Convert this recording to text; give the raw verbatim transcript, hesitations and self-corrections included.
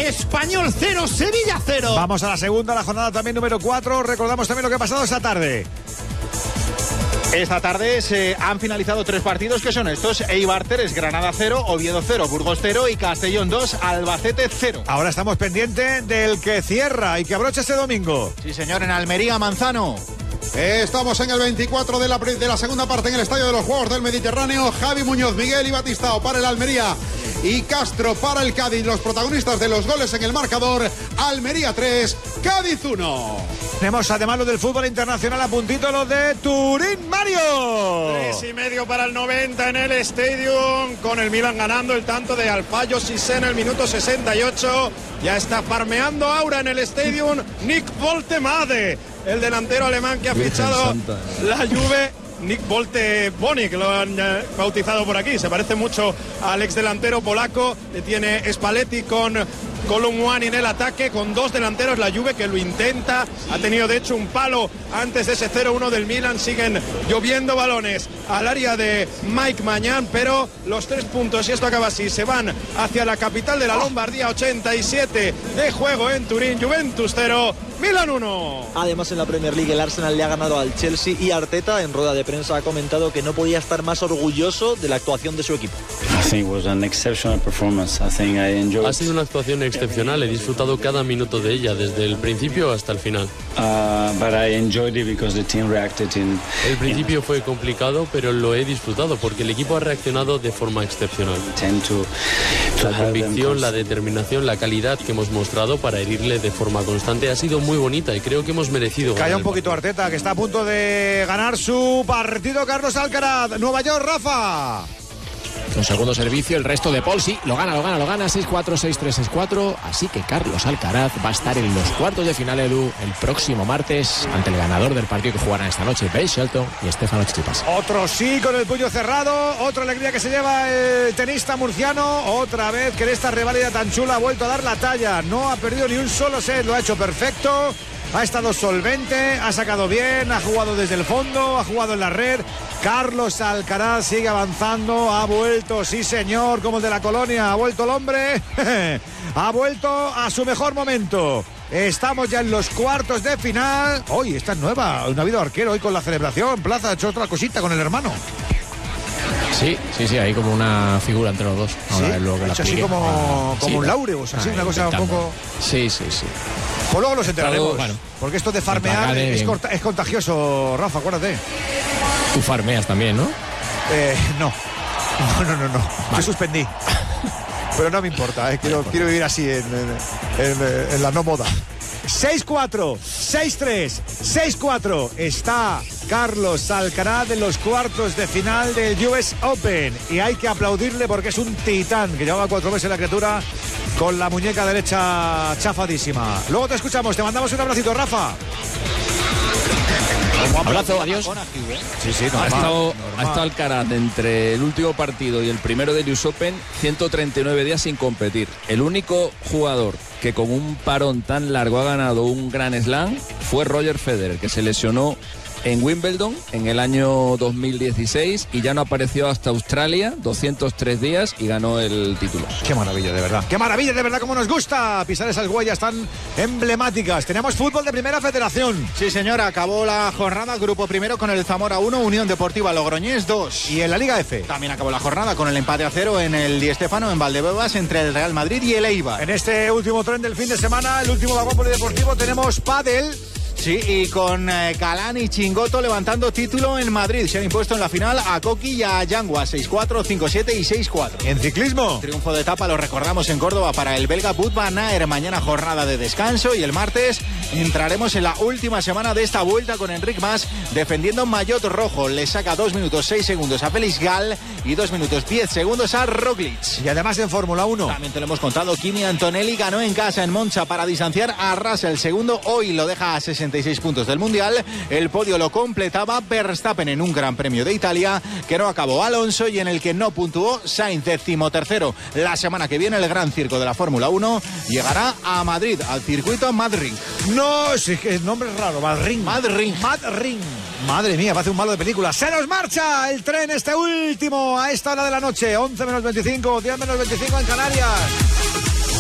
Español cero, Sevilla cero. Vamos a la segunda, la jornada también número cuatro. Recordamos también lo que ha pasado esta tarde. Esta tarde se han finalizado tres partidos que son estos: Eibar tres, Granada cero, Oviedo cero, Burgos cero y Castellón dos, Albacete cero. Ahora estamos pendientes del que cierra y que abrocha este domingo. Sí, señor, en Almería, Manzano. Eh, estamos en el veinticuatro de la, de la segunda parte en el Estadio de los Juegos del Mediterráneo. Javi Muñoz, Miguel y Batistao para el Almería y Castro para el Cádiz. Los protagonistas de los goles en el marcador: Almería tres, Cádiz uno. Tenemos además lo del fútbol internacional a puntito, lo de Turín, Mario. Tres y medio para el noventa en el Stadium, con el Milan ganando el tanto de Alfaro Cissé en el minuto sesenta y ocho. Ya está farmeando ahora en el Stadium Nick Voltemade, el delantero alemán que ha fichado la Juve. Nick Volte Boni, que lo han eh, bautizado por aquí. Se parece mucho al ex delantero polaco. Tiene Spalletti con Colomwani en el ataque, con dos delanteros. La Juve que lo intenta. Ha tenido de hecho un palo antes de ese cero uno del Milan. Siguen lloviendo balones al área de Mike Maignan, pero los tres puntos, y esto acaba así, se van hacia la capital de la Lombardía. ochenta y siete de juego en Turín. Juventus cero, Milan uno. Además, en la Premier League el Arsenal le ha ganado al Chelsea y Arteta en rueda de prensa ha comentado que no podía estar más orgulloso de la actuación de su equipo. Ha sido una actuación excepcional, he disfrutado cada minuto de ella, desde el principio hasta el final. El principio fue complicado, pero lo he disfrutado porque el equipo ha reaccionado de forma excepcional. La convicción, la determinación, la calidad que hemos mostrado para herirle de forma constante ha sido muy bonita y creo que hemos merecido. Calla un poquito Arteta, que está a punto de ganar su partido. Carlos Alcaraz, Nueva York, Rafa. Un segundo servicio, el resto de Paul, sí, lo gana, lo gana, lo gana, seis cuatro, seis tres, seis cuatro. Así que Carlos Alcaraz va a estar en los cuartos de final, Edu, el próximo martes ante el ganador del partido que jugarán esta noche, Ben Shelton y Stefano Tsitsipas. Otro sí con el puño cerrado, otra alegría que se lleva el tenista murciano. Otra vez que en esta reválida tan chula ha vuelto a dar la talla, no ha perdido ni un solo set, lo ha hecho perfecto. Ha estado solvente, ha sacado bien, ha jugado desde el fondo, ha jugado en la red. Carlos Alcaraz sigue avanzando, ha vuelto, sí señor, como el de la colonia, ha vuelto el hombre, ha vuelto a su mejor momento. Estamos ya en los cuartos de final. Hoy esta es nueva, no ha habido arquero hoy con la celebración. Plaza ha hecho otra cosita con el hermano. Sí, sí, sí, hay como una figura entre los dos. Ahora ¿sí? Es lo que la así como, ah, como sí, un Laureus, así, ah, una cosa un poco... Sí, sí, sí. Pues luego los enteraremos, bueno, porque esto de farmear es, es contagioso, Rafa, acuérdate. Tú farmeas también, ¿no? Eh, no. No, no, no, no. Vale. Yo suspendí. Pero no me importa, eh. quiero, quiero vivir así en, en, en, en la no moda. seis cuatro, seis tres, seis cuatro. Está Carlos Alcaraz en los cuartos de final del U S Open. Y hay que aplaudirle porque es un titán que llevaba cuatro meses la criatura con la muñeca derecha chafadísima. Luego te escuchamos, te mandamos un abracito, Rafa. Un abrazo, adiós. Sí, sí, ha, estado, ha estado Alcaraz entre el último partido y el primero del U S Open ciento treinta y nueve días sin competir. El único jugador que con un parón tan largo ha ganado un Grand Slam fue Roger Federer, que se lesionó en Wimbledon en el año dos mil dieciséis y ya no apareció hasta Australia, doscientos tres días, y ganó el título. Qué maravilla, de verdad. Qué maravilla, de verdad, como nos gusta pisar esas huellas tan emblemáticas. Tenemos fútbol de Primera Federación. Sí, señora, acabó la jornada, grupo primero con el Zamora uno, Unión Deportiva Logroñés dos. Y en la Liga F también acabó la jornada con el empate a cero en el Di Stéfano en Valdebebas entre el Real Madrid y el Eibar. En este último tren del fin de semana, el último vagón polideportivo, tenemos pádel. Sí, y con eh, Calán y Chingoto levantando título en Madrid. Se han impuesto en la final a Coqui y a Yangua, seis cuatro, cinco siete y seis cuatro. En ciclismo, triunfo de etapa, lo recordamos, en Córdoba para el belga Wout van Aert. Mañana jornada de descanso y el martes entraremos en la última semana de esta vuelta con Enric Mas defendiendo maillot rojo. Le saca dos minutos seis segundos a Félix Gall y dos minutos diez segundos a Roglic. Y además en Fórmula uno también te lo hemos contado, Kimi Antonelli ganó en casa en Monza para distanciar a Russell. Segundo, hoy lo deja a sesenta y seis puntos del Mundial. El podio lo completaba Verstappen en un Gran Premio de Italia que no acabó Alonso y en el que no puntuó Sainz, decimotercero. La semana que viene el gran circo de la Fórmula uno llegará a Madrid, al circuito Madrid. No, sí que el nombre es raro, Madrid. Madrid. Madrid. Madre mía, parece un malo de película. Se nos marcha el tren este último a esta hora de la noche. once menos veinticinco, diez menos veinticinco en Canarias.